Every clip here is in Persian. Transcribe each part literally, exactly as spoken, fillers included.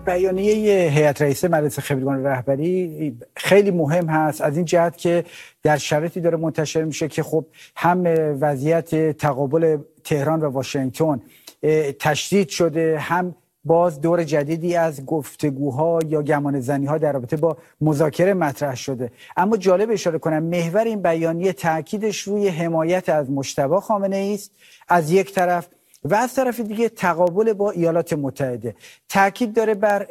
بیانیه هیئت رئیسه مجلس خبرگان رهبری خیلی مهم هست از این جهت که در شرایطی داره منتشر میشه که خب هم وضعیت تقابل تهران و واشنگتن تشدید شده، هم باز دور جدیدی از گفتگوها یا گمان زنی‌ها در رابطه با مذاکره مطرح شده. اما جالب اشاره کنم محور این بیانیه تاکیدش روی حمایت از مجتبی خامنه‌ای است از یک طرف و از طرف دیگه تقابل با ایالات متحده. تاکید داره بر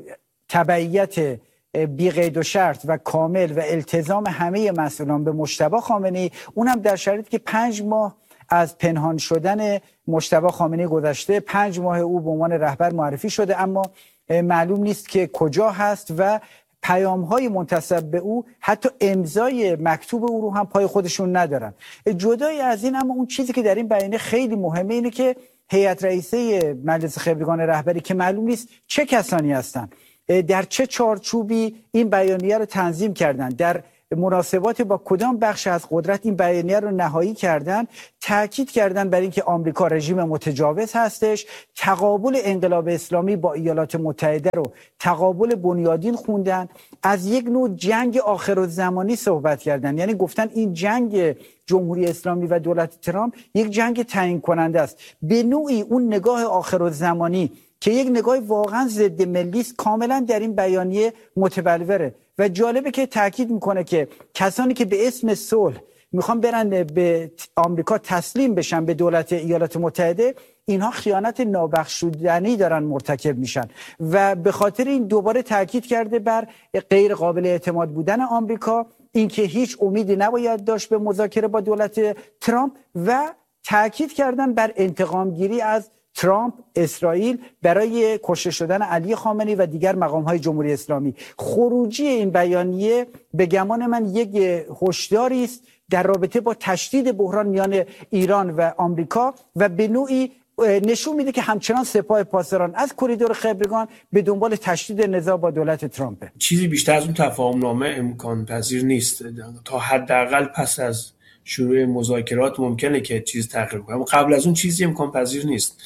تبعیت بی قید و شرط و کامل و التزام همه مسئولان به مجتبی خامنه‌ای، اونم در شرایطی که پنج ماه از پنهان شدن مجتبی خامنه‌ای گذشته، پنج ماه او به عنوان رهبر معرفی شده اما معلوم نیست که کجا هست و پیام‌های منتسب به او حتی امضای مکتوب او رو هم پای خودشون ندارن. جدای از این اما اون چیزی که در این بیانیه خیلی مهمه اینه که هیئت رئیسه مجلس خبرگان رهبری که معلوم نیست چه کسانی هستن، در چه چارچوبی این بیانیه رو تنظیم کردن، در مناسبات با کدام بخش از قدرت این بیانیه رو نهایی کردن، تاکید کردن بر اینکه آمریکا رژیم متجاوز هستش، تقابل انقلاب اسلامی با ایالات متحده رو تقابل بنیادین خوندن، از یک نوع جنگ آخرالزمانی صحبت کردن، یعنی گفتن این جنگ جمهوری اسلامی و دولت ترامپ یک جنگ تعیین کننده است. به نوعی اون نگاه آخرالزمانی که یک نگاه واقعا ضد ملی است کاملا در این بیانیه متبلوره و جالبه که تاکید میکنه که کسانی که به اسم صلح میخوان برن به آمریکا تسلیم بشن به دولت ایالات متحده، اینها خیانت نابخشودنی دارن مرتکب میشن و به خاطر این دوباره تاکید کرده بر غیر قابل اعتماد بودن آمریکا، اینکه هیچ امیدی نباید داشت به مذاکره با دولت ترامپ و تاکید کردن بر انتقام گیری از ترامپ، اسرائیل برای کشته شدن علی خامنه‌ای و دیگر مقام‌های جمهوری اسلامی. خروجی این بیانیه به گمان من یک هشداری است در رابطه با تشدید بحران میان ایران و آمریکا و به نوعی نشون میده که همچنان سپاه پاسداران از کریدور خبرگان به دنبال تشدید نزاع با دولت ترامپ. چیزی بیشتر از اون تفاهم نامه امکان پذیر نیست. تا حداقل پس از شروع مذاکرات ممکنه که چیز تغییر کنه، اما قبل از اون چیزی امکان پذیر نیست.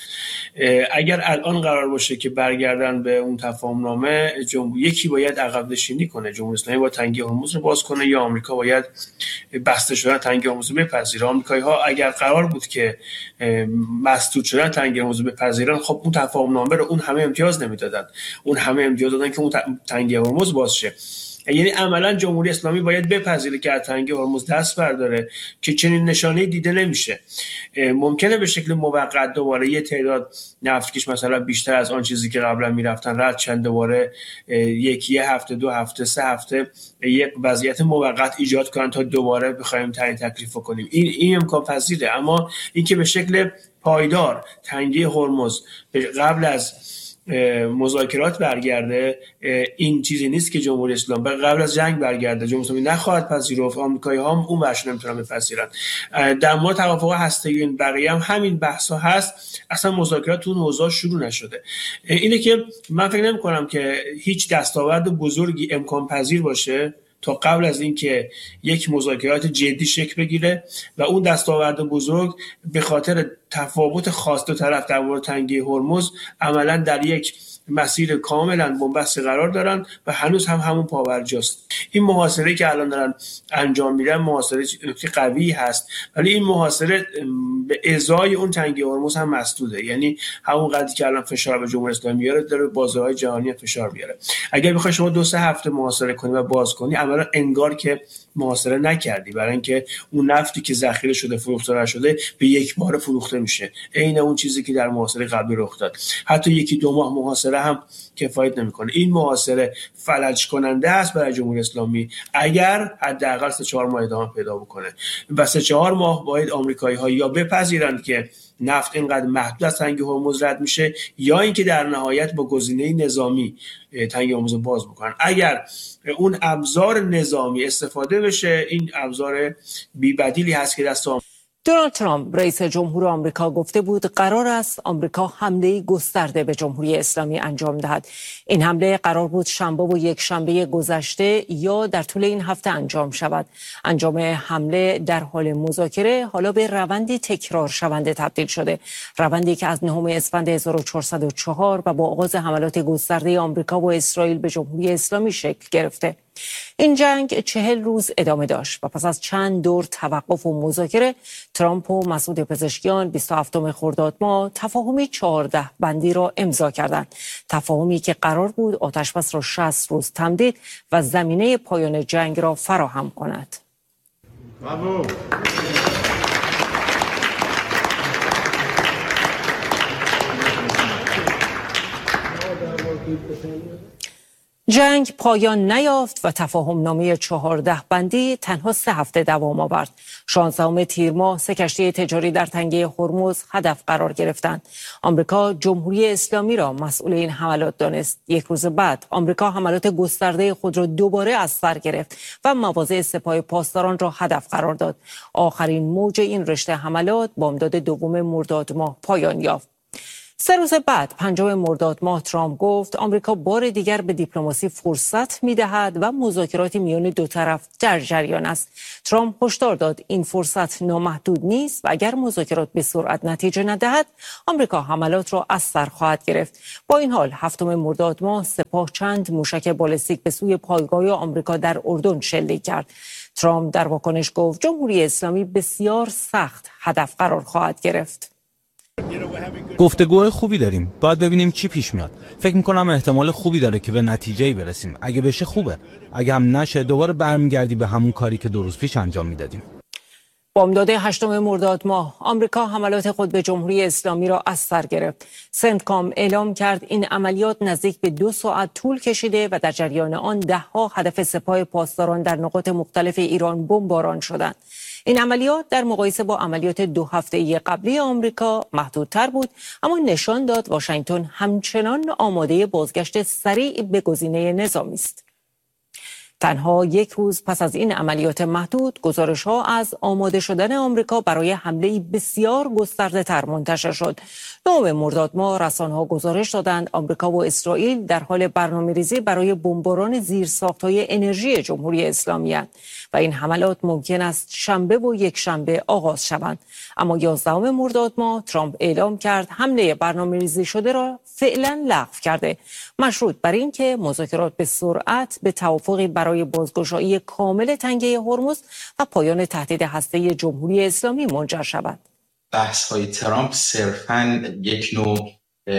اگر الان قرار باشه که برگردن به اون تفاهم نامه، یکی باید عقب نشینی کنه، جمهوری اسلامی باید تنگه هرمز رو باز کنه یا آمریکا باید بسته شدن تنگه هرمز رو بپذیره. آمریکایی‌ها اگر قرار بود که مسدود شدن تنگه هرمز رو بپذیرن، خب اون تفاهم نامه رو اون همه امتیاز نمیدادن، اون همه امتیاز دادن که اون تنگه هرمز باز شه. یعنی عملا جمهوری اسلامی باید بپذیره که از تنگه هرمز دست برداره که چنین نشانه‌ای دیده نمیشه. ممکنه به شکل موقت دوباره یه تعداد نفتکش مثلا بیشتر از آن چیزی که قبلا میرفتن رد چند، دوباره یک یه هفته دو هفته سه هفته یک وضعیت موقت ایجاد کنن تا دوباره بخوایم تعیین تکلیف کنیم. این این امکان پذیره، اما اینکه به شکل پایدار تنگه هرمز قبل از مذاکرات برگرده، این چیزی نیست که جمهوری اسلامی قبل از جنگ برگرده. جمهوری اسلامی نخواهد پذیرفت، آمریکایی‌ها هم اون بخش نمیتونن بپذیرن. در مورد توافق هسته‌ای این بقیه هم همین بحثا هست، اصلا مذاکرات اون حوزه شروع نشده. اینه که من فکر نمی‌کنم که هیچ دستاورد بزرگی امکان پذیر باشه تا قبل از اینکه یک مذاکرات جدی شکل بگیره و اون دستاورد بزرگ به خاطر تفاوت خاص دو طرف در مورد تنگه هرمز عملاً در یک مسیر کاملا بنبست قرار دارن و هنوز هم همون پاورجاست. این محاصره که الان دارن انجام میدن محاصره قوی هست، ولی این محاصره به ازای اون تنگه هرمز هم مسدوده. یعنی همون قدری که الان فشار به جمهوری اسلامی میاره داره بازارهای جهانی فشار میاره. اگر بخوای شما دو سه هفته محاصره کنی و باز کنی، عملا انگار که محاصره نکردی، برای اینکه اون نفتی که ذخیره شده فروخته نشده به یک بار فروخته میشه. عین اون چیزی که در محاصره قبلی رخ داد. حتی یکی دو ماه محاصره هم کفایت نمیکنه. این محاصره فلج کننده است برای جمهوری اسلامی اگر حداقل سه چهار ماه ادامه پیدا بکنه. و سه چهار ماه باید آمریکایی‌ها یا بپذیرند که نفت اینقدر محدود از تنگه هرمز رد میشه، یا اینکه در نهایت با گزینه نظامی تنگه هرمز باز بکنن. اگر اون ابزار نظامی استفاده بشه، این ابزار بی‌بدیلی هست که دست دونالد ترامپ رئیس جمهور آمریکا گفته بود قرار است آمریکا حمله گسترده به جمهوری اسلامی انجام دهد. این حمله قرار بود شنبه و یک شنبه گذشته یا در طول این هفته انجام شود. انجام حمله در حال مذاکره حالا به روندی تکرار شونده تبدیل شده. روندی که از نهم اسفند هزار و چهارصد و چهار و با آغاز حملات گسترده آمریکا و اسرائیل به جمهوری اسلامی شکل گرفته. این جنگ چهل روز ادامه داشت و پس از چند دور توقف و مذاکره ترامپ و مسعود پزشکیان بیست و هفتم خرداد ماه تفاهمی چهارده بندی را امضا کردند. تفاهمی که قرار بود آتشبس را شصت روز تمدید و زمینه پایان جنگ را فراهم کند. برافو. جنگ پایان نیافت و تفاهم نامه چهارده بندی تنها سه هفته دوام آورد. شانزدهم تیر ماه سه کشتی تجاری در تنگه هرمز هدف قرار گرفتند. آمریکا جمهوری اسلامی را مسئول این حملات دانست. یک روز بعد آمریکا حملات گسترده خود را دوباره از سر گرفت و مواضع سپاه پاسداران را هدف قرار داد. آخرین موج این رشته حملات بامداد دوم مرداد ماه پایان یافت. سه روز بعد پنجم مرداد ماه ترامپ گفت آمریکا بار دیگر به دیپلماسی فرصت می‌دهد و مذاکرات میان دو طرف در جریان است. ترامپ هشدار داد این فرصت نامحدود نیست و اگر مذاکرات به سرعت نتیجه ندهد آمریکا حملات را از سر خواهد گرفت. با این حال هفتم مرداد ماه سپاه چند موشک بالستیک به سوی پایگاه آمریکا در اردن شلیک کرد. ترامپ در واکنش گفت جمهوری اسلامی بسیار سخت هدف قرار خواهد گرفت. گفتگوهای خوبی داریم. باید ببینیم چی پیش میاد. فکر میکنم احتمال خوبی داره که به نتیجه‌ای برسیم. اگه بشه خوبه. اگه هم نشه دوباره برمیگردی به همون کاری که دو روز پیش انجام میدادیم. بامداد هشتم مرداد ماه آمریکا حملات خود به جمهوری اسلامی را از سر گرفت. سنتکام اعلام کرد این عملیات نزدیک به دو ساعت طول کشیده و در جریان آن ده‌ها هدف سپاه پاسداران در نقاط مختلف ایران بمباران شدند. این عملیات در مقایسه با عملیات دو هفته‌ای قبلی آمریکا محدودتر بود، اما نشان داد واشنگتن همچنان آماده بازگشت سریع به گزینه نظامی است. تنها یک روز پس از این عملیات محدود، گزارش‌ها از آماده شدن آمریکا برای حمله‌ای بسیار گسترده‌تر منتشر شد. نهم مرداد ماه رسانه‌ها گزارش دادند آمریکا و اسرائیل در حال برنامه‌ریزی برای بمباران زیرساخت‌های انرژی جمهوری اسلامی اند و این حملات ممکن است شنبه و یک شنبه آغاز شوند. اما یازدهم مرداد ماه ترامپ اعلام کرد حمله برنامه‌ریزی شده را فعلا لغو کرده، مشروط بر اینکه مذاکرات به سرعت به توافقی برای بازگشایی کامل تنگه هرمز و پایان تهدید هسته‌ای جمهوری اسلامی منجر شود. بحث‌های ترامپ صرفاً یک نوع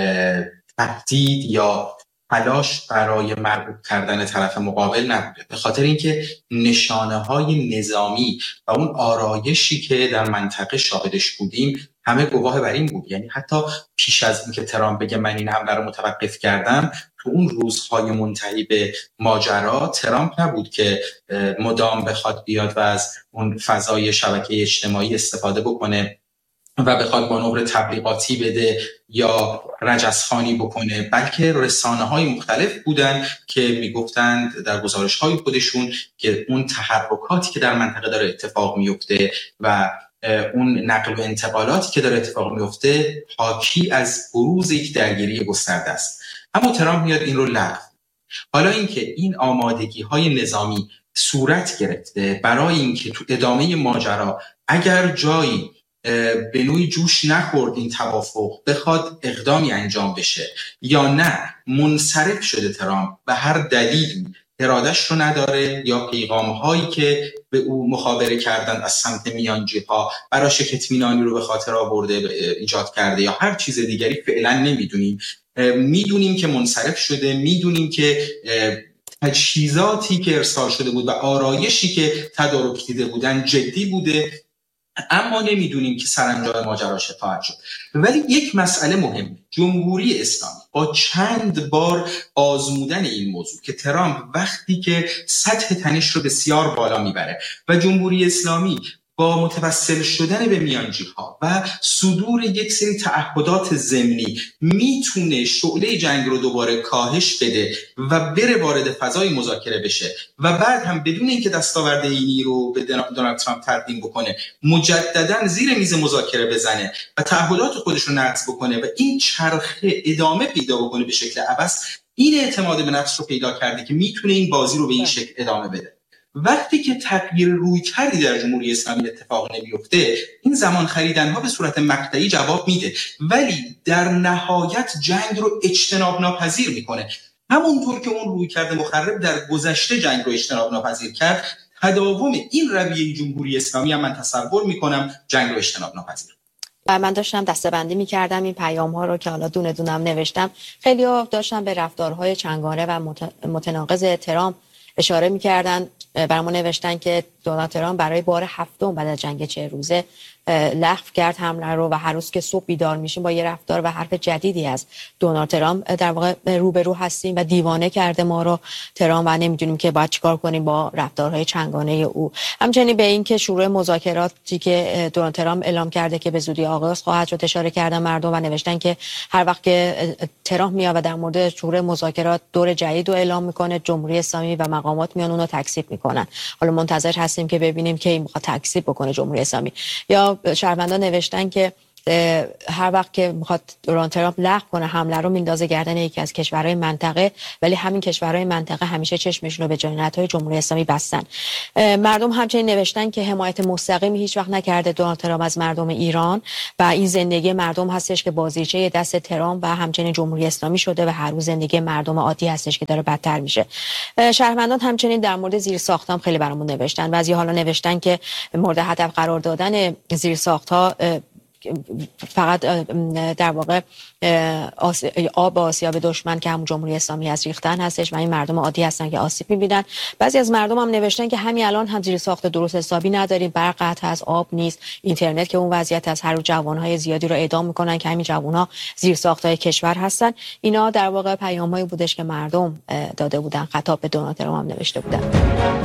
تهدید یا تلاش برای مربوط کردن طرف مقابل نبوده، به خاطر اینکه نشانه‌های نظامی و اون آرایشی که در منطقه شاهدش بودیم همه گواه بر این بود. یعنی حتی پیش از اینکه ترامپ بگه من این حمله رو متوقف کردم، تو اون روزهای منتهی به ماجرا ترامپ نبود که مدام بخواد بیاد و از اون فضای شبکه اجتماعی استفاده بکنه و بخواد مانور تبلیغاتی بده یا رجزخوانی بکنه، بلکه رسانه‌های مختلف بودن که میگفتند در گزارش‌های خودشون که اون تحرکاتی که در منطقه داره اتفاق میفته و اون نقل و انتقالاتی که داره اتفاق میفته حاکی از بروز یک درگیری گسترده است. اما ترامپ میاد این رو لغو. حالا اینکه این آمادگی‌های نظامی صورت گرفته برای اینکه تو ادامه ماجرا اگر جایی به نوعی جوش نخورد این توافق بخواد اقدامی انجام بشه یا نه منصرف شده ترامپ به هر دلیلی ارادش رو نداره یا پیغام هایی که به او مخابره کردن از سمت میانجی ها براش اطمینانی رو به خاطر آورده ایجاد کرده یا هر چیز دیگری فعلا نمیدونیم. میدونیم که منصرف شده، میدونیم که تجهیزاتی که ارسال شده بود و آرایشی که تدارک دیده بودن جدی بوده، اما نمیدونیم که سرانجام ماجرا چه خواهد شد. ولی یک مسئله مهمه، جمهوری اسلامی با چند بار آزمودن این موضوع که ترامپ وقتی که سطح تنش رو بسیار بالا میبره و جمهوری اسلامی با متوسل شدن به میانجی‌ها و صدور یک سری تعهدات ضمنی میتونه شعله جنگ رو دوباره کاهش بده و بره وارد فضای مذاکره بشه و بعد هم بدون اینکه دستاورد اینی رو به دونالد ترامپ تقدیم بکنه مجددا زیر میز مذاکره بزنه و تعهدات خودش رو نقض بکنه و این چرخه ادامه پیدا بکنه به شکل عبث، این اعتماد به نفس رو پیدا کرده که میتونه این بازی رو به این شکل ادامه بده. وقتی که تغییر رویکردی در جمهوری اسلامی اتفاق نمیفته، این زمان خریدنها به صورت مقطعی جواب میده ولی در نهایت جنگ رو اجتناب ناپذیر میکنه. همونطور که اون رویکرد مخرب در گذشته جنگ رو اجتناب ناپذیر کرد، تداوم این رویه جمهوری اسلامی هم من تصور میکنم جنگ رو اجتناب ناپذیر. و من داشتم دسته‌بندی می‌کردم این پیام‌ها رو که حالا دونه دونم نوشتم. خیلی‌ها داشتن به رفتارهای چنگانه و متناقض ترامپ اشاره می‌کردن. برامون نوشتن که دونالد ترامپ برای بار هفتم بعد از جنگ چه روزه لغو کرد حمله رو و هر روز که صبح بیدار میشیم با یه رفتار و حرف جدیدی از دونالد ترامپ در واقع روبرو هستیم و دیوانه کرده ما رو ترامپ و نمیدونیم که باید چیکار کنیم با رفتارهای چنگانه او. همچنین به این که شروع مذاکراتی که دونالد ترامپ اعلام کرده که به زودی آغاز خواهد شد اشاره کردن مردم و نوشتن که هر وقت که ترامپ میاد و در مورد شروع مذاکرات دور جدید رو اعلام میکنه، جمهوری اسلامی و مقامات میان اون رو تکذیب میکنن. حالا منتظر هستیم که ببینیم که این میخواد تکذیب بکنه جمهوری اسلامی. یا شهروندان نوشتن که هر وقت که میخواد دونالد ترامپ لغو کنه حمله رو میندازه گردن یکی از کشورهای منطقه، ولی همین کشورهای منطقه همیشه چشمشون رو به جنایت‌های جمهوری اسلامی بستن. مردم همچنین نوشتن که حمایت مستقیمی هیچ وقت نکرده دونالد ترامپ از مردم ایران و این زندگی مردم هستش که بازیچه دست ترامپ و همچنین جمهوری اسلامی شده و هر روز زندگی مردم عادی هستش که داره بدتر میشه. شهروندان همچنین در مورد زیرساخت‌ها خیلی برامون نوشتن. بعضی حالا نوشتن که مورد هدف قرار دادن زیرساخت‌ها فقط در واقع آب آسیاب دشمن که همون جمهوری اسلامی از ریختن هستش و این مردم عادی هستن که آسیب می‌بینن. بعضی از مردم هم نوشتن که همین الان هم زیرساخت درست حسابی نداریم، برق قطع از آب نیست، اینترنت که اون وضعیت از هر روز جوان‌های زیادی رو اعدام می‌کنن که همین جوان‌ها زیرساخت‌های کشور هستن. اینا در واقع پیام‌هایی بودش که مردم داده بودن، خطاب به دونالد ترامپ هم نوشته بودن.